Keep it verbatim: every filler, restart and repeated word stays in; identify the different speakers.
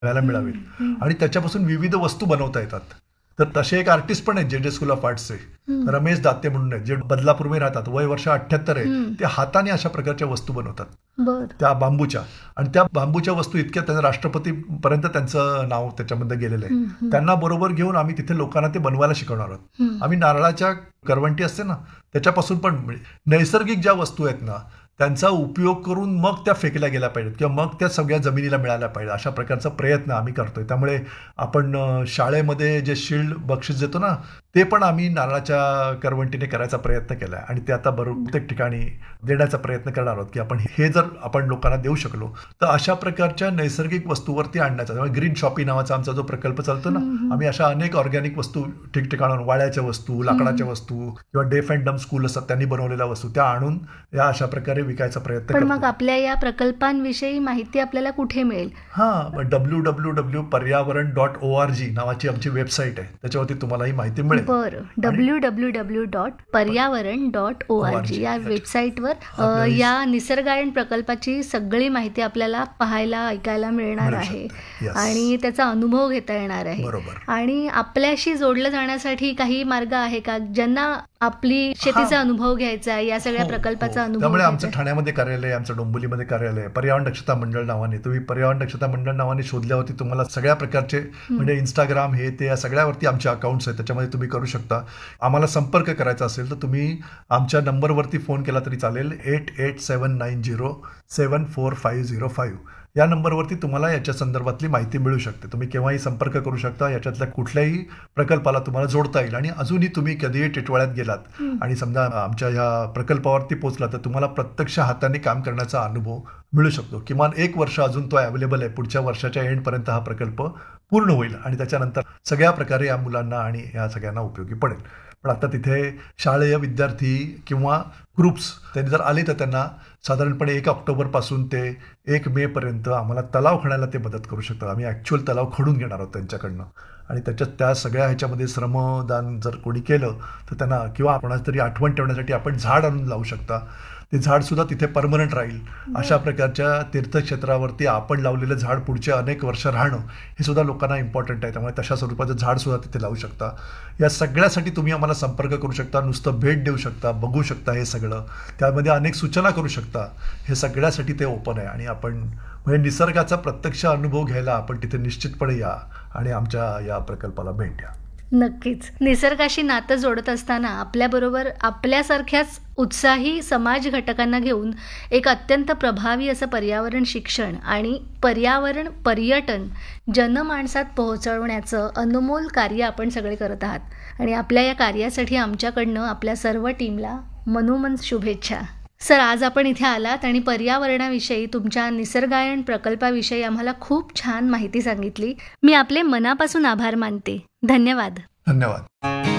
Speaker 1: बघायला मिळावेत आणि त्याच्यापासून विविध वस्तू बनवता येतात. तर तसे एक आर्टिस्ट पण आहेत जे जे स्कूल ऑफ आर्ट्सचे रमेश दाते म्हणून आहेत, जे बदलापूरमध्ये राहतात, वय वर्ष अठ्ठ्याहत्तर आहे. ते हाताने अशा प्रकारच्या वस्तू बनवतात त्या बांबूच्या, आणि त्या बांबूच्या वस्तू इतक्या त्यांना राष्ट्रपती पर्यंत त्यांचं नाव त्याच्यामध्ये गेलेलं आहे. त्यांना बरोबर घेऊन आम्ही तिथे लोकांना ते बनवायला शिकवणार आहोत. आम्ही नारळाच्या करवंटी असते ना त्याच्यापासून पण नैसर्गिक ज्या वस्तू आहेत ना त्यांचा उपयोग करून मग त्या फेकल्या गेल्या पाहिजेत किंवा मग त्या सगळ्या जमिनीला मिळाल्या पाहिजे, अशा प्रकारचा प्रयत्न आम्ही करतोय. त्यामुळे आपण शाळेमध्ये जे शिल्ड बक्षीस देतो ना ते पण आम्ही नारळाच्या करवंटीने करायचा प्रयत्न केला आहे आणि ते आता प्रत्येक ठिकाणी देण्याचा प्रयत्न करणार आहोत की आपण हे जर आपण लोकांना देऊ शकलो तर अशा प्रकारच्या नैसर्गिक वस्तूवरती आणण्याचा. त्यामुळे ग्रीन शॉपी नावाचा आमचा जो प्रकल्प चालतो ना, आम्ही अशा अनेक ऑर्गॅनिक वस्तू ठिकठिकाणून, वाळ्याच्या वस्तू, लाकडाच्या वस्तू किंवा डेफ अँड डम स्कूल असतात त्यांनी बनवलेल्या वस्तू त्या आणून या अशा प्रकारे विकायचा प्रयत्न
Speaker 2: करतो. पण मग आपल्या या प्रकल्पांविषयी माहिती आपल्याला कुठे मिळेल?
Speaker 1: हा, डब्ल्यू डब्ल्यू डब्ल्यू पर्यावरण डॉट ओ आर जी नावाची आमची वेबसाईट आहे, त्याच्यावरती तुम्हाला ही माहिती मिळेल.
Speaker 2: बरं, डब्ल्यू डब्ल्यू डब्ल्यू डॉट पर्यावरण डॉट ओ आर जी या वेबसाईटवर या निसर्गायन प्रकल्पाची सगळी माहिती आपल्याला पाहायला ऐकायला मिळणार आहे आणि त्याचा अनुभव घेता येणार आहे. आणि आपल्याशी जोडलं जाण्यासाठी काही मार्ग आहे का ज्यांना आपली शेतीचा अनुभव घ्यायचा आहे, या सगळ्या प्रकल्पाचा अनुभव?
Speaker 1: त्यामुळे आमचं ठाण्यामध्ये कार्यालय, आमचं डोंबिवलीमध्ये कार्यालय, पर्यावरण दक्षता मंडळ नावाने, तुम्ही पर्यावरण दक्षता मंडळ नावाने शोधल्यावरती तुम्हाला सगळ्या प्रकारचे म्हणजे इंस्टाग्राम हे ते या सगळ्यावरती आमचे अकाउंट्स आहेत, त्याच्यामध्ये तुम्ही करू शकता. आम्हाला संपर्क करायचा असेल तर तुम्ही आमच्या नंबरवरती फोन केला तरी चालेल, एट एट सेवन नाईन झिरो सेवन फोर फाईव्ह झिरो फाईव्ह या नंबरवरती तुम्हाला याच्या संदर्भातली माहिती मिळू शकते. तुम्ही केव्हाही संपर्क करू शकता, याच्यातल्या कुठल्याही प्रकल्पाला तुम्हाला जोडता येईल. आणि अजूनही तुम्ही कधीही टिटवाळ्यात गेलात आणि समजा आमच्या ह्या प्रकल्पावरती पोहोचला तर तुम्हाला प्रत्यक्ष हाताने काम करण्याचा अनुभव मिळू शकतो. किमान एक वर्ष अजून तो अवेलेबल आहे, पुढच्या वर्षाच्या एंडपर्यंत हा प्रकल्प पूर्ण होईल आणि त्याच्यानंतर सगळ्या प्रकारे या मुलांना आणि या सगळ्यांना उपयोगी पडेल. पण आता तिथे शालेय विद्यार्थी किंवा ग्रुप्स त्यांनी जर आले तर त्यांना साधारणपणे एक ऑक्टोबरपासून ते एक मे पर्यंत आम्हाला तलाव खणायला ते मदत करू शकतात. आम्ही ॲक्च्युअल तलाव खणून घेणार आहोत त्यांच्याकडनं आणि त्याच्यात त्या सगळ्या ह्याच्यामध्ये श्रमदान जर कोणी केलं तर त्यांना किंवा कोणाच तरी आठवण ठेवण्यासाठी आपण झाड आणून लावू शकता. ते झाड सुद्धा तिथे परमनंट राहील. अशा प्रकारच्या तीर्थक्षेत्रावरती आपण लावलेलं झाड पुढचे अनेक वर्ष राहणं हे सुद्धा लोकांना इम्पॉर्टंट आहे. त्यामुळे तशा स्वरूपाचं झाड सुद्धा तिथे लावू शकता. या सगळ्यासाठी तुम्ही आम्हाला संपर्क करू शकता, नुसतं भेट देऊ शकता, बघू शकता हे सगळं, त्यामध्ये अनेक सूचना करू शकता. हे सगळ्यासाठी ते ओपन आहे आणि आपण म्हणजे निसर्गाचा प्रत्यक्ष अनुभव घ्यायला आपण तिथे निश्चितपणे या आणि आमच्या या प्रकल्पाला भेट द्या.
Speaker 2: नक्कीच. निसर्गाशी नातं जोडत असताना आपल्याबरोबर आपल्यासारख्याच उत्साही समाज घटकांना घेऊन एक अत्यंत प्रभावी असं पर्यावरण शिक्षण आणि पर्यावरण पर्यटन जनमानसात पोहोचवण्याचं अनमोल कार्य आपण सगळे करत आहात आणि आपल्या या कार्यासाठी आमच्याकडनं आपल्या सर्व टीमला मनोमन शुभेच्छा. सर, आज आपण इथे आलात आणि पर्यावरणाविषयी तुमच्या निसर्गायन प्रकल्पाविषयी आम्हाला खूप छान माहिती सांगितली. मी आपले मनापासून आभार मानते. धन्यवाद.
Speaker 1: धन्यवाद.